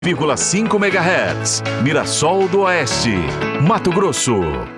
1,5 MHz, Mirassol do Oeste, Mato Grosso.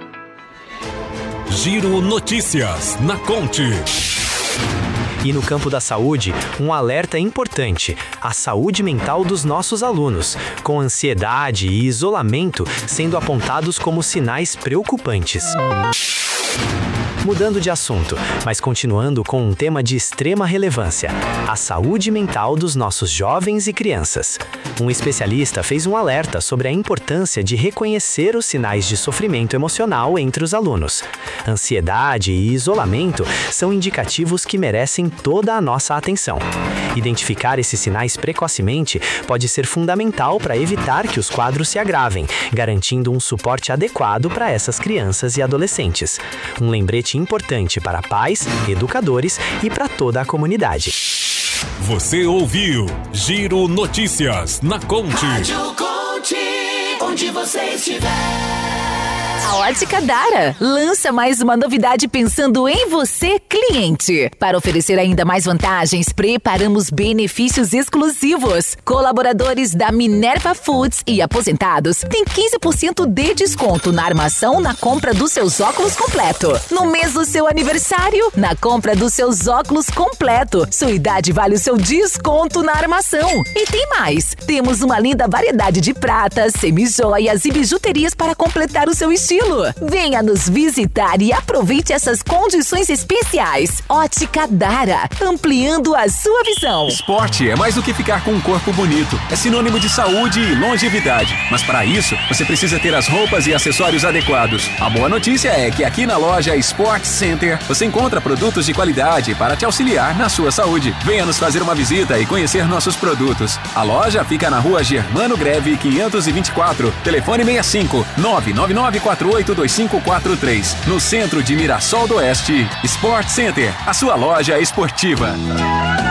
Giro Notícias na Conte. E no campo da saúde, um alerta importante: a saúde mental dos nossos alunos, com ansiedade e isolamento sendo apontados como sinais preocupantes. Mudando de assunto, mas continuando com um tema de extrema relevância: a saúde mental dos nossos jovens e crianças. Um especialista fez um alerta sobre a importância de reconhecer os sinais de sofrimento emocional entre os alunos. Ansiedade e isolamento são indicativos que merecem toda a nossa atenção. Identificar esses sinais precocemente pode ser fundamental para evitar que os quadros se agravem, garantindo um suporte adequado para essas crianças e adolescentes. Um lembrete importante para pais, educadores e para toda a comunidade. Você ouviu Giro Notícias na Conte. Rádio Conte, onde você estiver. A Ótica Dara lança mais uma novidade pensando em você, cliente. Para oferecer ainda mais vantagens, preparamos benefícios exclusivos. Colaboradores da Minerva Foods e aposentados têm 15% de desconto na armação na compra dos seus óculos completo. No mês do seu aniversário, na compra dos seus óculos completo, sua idade vale o seu desconto na armação. E tem mais. Temos uma linda variedade de pratas, semijoias e bijuterias para completar o seu estilo. Venha nos visitar e aproveite essas condições especiais. Ótica Dara, ampliando a sua visão. Esporte é mais do que ficar com um corpo bonito. É sinônimo de saúde e longevidade. Mas para isso, você precisa ter as roupas e acessórios adequados. A boa notícia é que aqui na loja Sport Center você encontra produtos de qualidade para te auxiliar na sua saúde. Venha nos fazer uma visita e conhecer nossos produtos. A loja fica na rua Germano Greve 524, telefone 65 999482543, no centro de Mirassol do Oeste. Sport Center, a sua loja esportiva.